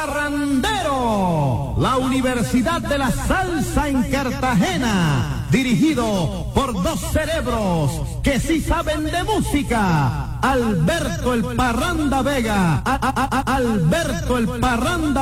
Parrandero, la Universidad de la Salsa en Cartagena, dirigido por dos cerebros que sí saben de música, Alberto el Parranda Vega, Alberto el Parranda